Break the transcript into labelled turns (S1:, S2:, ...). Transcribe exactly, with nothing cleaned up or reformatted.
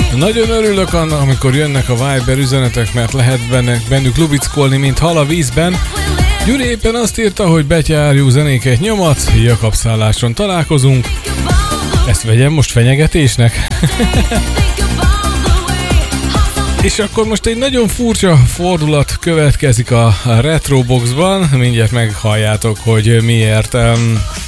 S1: Nagyon örülök annak, amikor jönnek a Viber üzenetek, mert lehet benne, bennük lubickolni, mint hal a vízben. Gyuri éppen azt írta, hogy betyárjú zenéket nyomat, Jakab-szálláson találkozunk. Ezt vegyem most fenyegetésnek? És akkor most egy nagyon furcsa fordulat következik a Retroboxban, mindjárt meghalljátok, hogy miért.